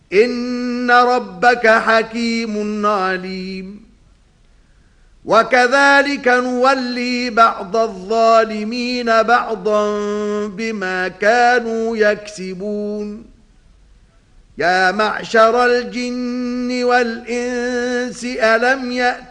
إن ربك حكيم عليم. وكذلك نولي بعض الظالمين بعضا بما كانوا يكسبون. يا معشر الجن والإنس ألم يأتكم